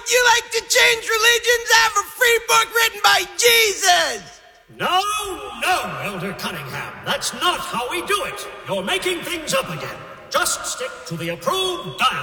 You like to change religions? I have a free book written by Jesus! No, Elder Cunningham. That's not how we do it. You're making things up again. Just stick to the approved dialogue.